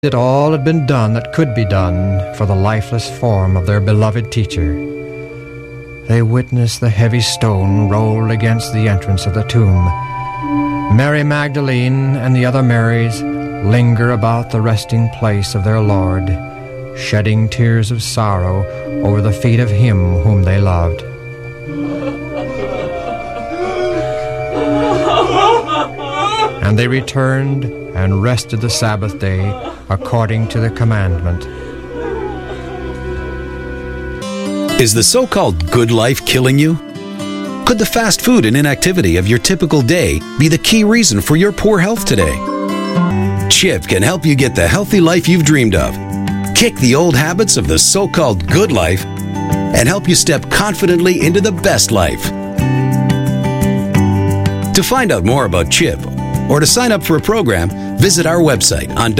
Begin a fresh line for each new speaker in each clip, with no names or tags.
that all had been done that could be done for the lifeless form of their beloved teacher. They witnessed the heavy stone rolled against the entrance of the tomb. Mary Magdalene and the other Marys linger about the resting place of their Lord, shedding tears of sorrow over the feet of him whom they loved. And they returned and rested the Sabbath day according to the commandment.
Is the so-called good life killing you? Could the fast food and inactivity of your typical day be the key reason for your poor health today? CHIP can help you get the healthy life you've dreamed of, kick the old habits of the so-called good life, and help you step confidently into the best life. To find out more about CHIP, or to sign up for a program, visit our website on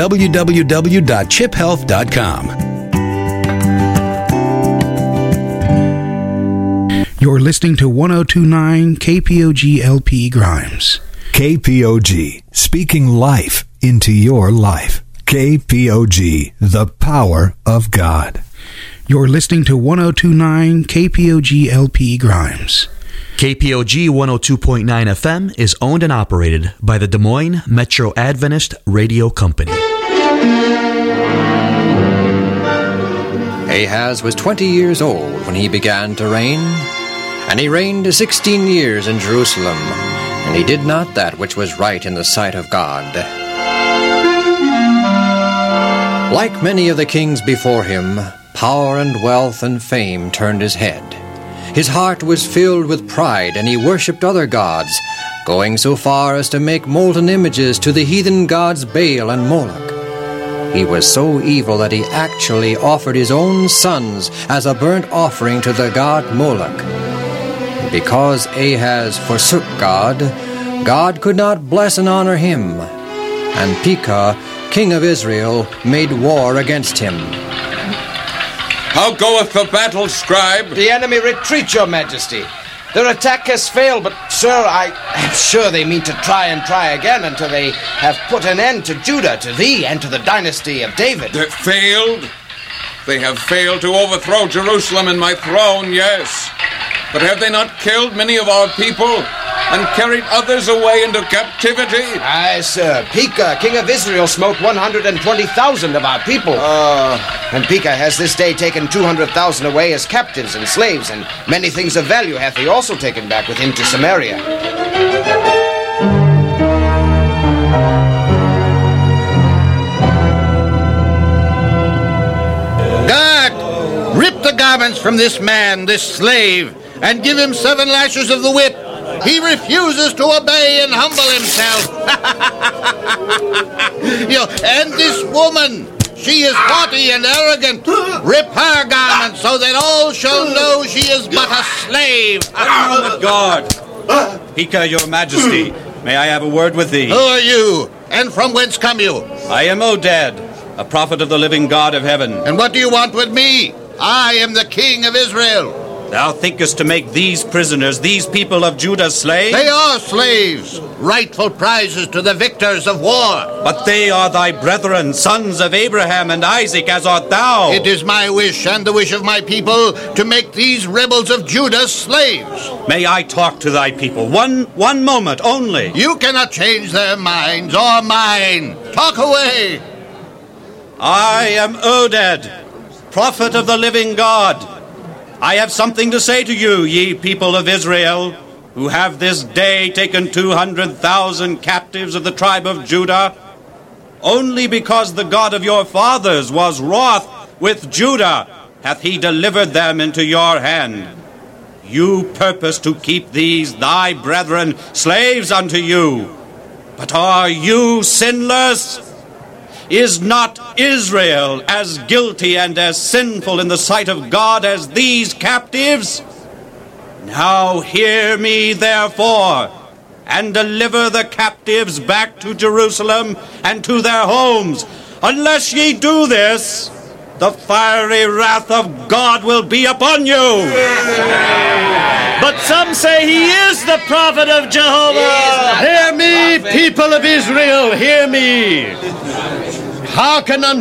www.chiphealth.com.
You're listening to 102.9 KPOG LP Grimes.
KPOG, speaking life into your life. KPOG, the power of God.
You're listening to 102.9 KPOG LP Grimes.
KPOG 102.9 FM is owned and operated by the Des Moines Metro Adventist Radio Company.
Ahaz was 20 years old when he began to reign, and he reigned 16 years in Jerusalem, and he did not that which was right in the sight of God. Like many of the kings before him, power and wealth and fame turned his head. His heart was filled with pride, and he worshipped other gods, going so far as to make molten images to the heathen gods Baal and Moloch. He was so evil that he actually offered his own sons as a burnt offering to the god Moloch. And because Ahaz forsook God, God could not bless and honor him, and Pekah, king of Israel, made war against him.
How goeth the battle, scribe?
The enemy retreat, your majesty. Their attack has failed, but, sir, I am sure they mean to try again until they have put an end to Judah, to thee, and to the dynasty of David.
They failed? They have failed to overthrow Jerusalem and my throne, yes. But have they not killed many of our people and carried others away into captivity?
Aye, sir. Pekah, king of Israel, smote 120,000 of our people. And Pekah has this day taken 200,000 away as captives and slaves, and many things of value hath he also taken back with him to Samaria.
Guard! Rip the garments from this man, this slave, and give him 7 lashes of the whip. He refuses to obey and humble himself. And this woman, she is haughty and arrogant. Rip her garment so that all shall know she is but a slave.
Guard. Pekah, your majesty, may I have a word with thee?
Who are you, and from whence come you?
I am Oded, a prophet of the living God of heaven.
And what do you want with me? I am the king of Israel.
Thou thinkest to make these prisoners, these people of Judah, slaves?
They are slaves, rightful prizes to the victors of war.
But they are thy brethren, sons of Abraham and Isaac, as art thou.
It is my wish and the wish of my people to make these rebels of Judah slaves.
May I talk to thy people? One moment only.
You cannot change their minds or mine. Talk away.
I am Oded, prophet of the living God. I have something to say to you, ye people of Israel, who have this day taken 200,000 captives of the tribe of Judah. Only because the God of your fathers was wroth with Judah hath he delivered them into your hand. You purpose to keep these thy brethren slaves unto you. But are you sinless? Is not Israel as guilty and as sinful in the sight of God as these captives? Now hear me, therefore, and deliver the captives back to Jerusalem and to their homes. Unless ye do this, the fiery wrath of God will be upon you.
But some say he is the prophet of Jehovah. Hear me, people of Israel, hear me.
Hearken unto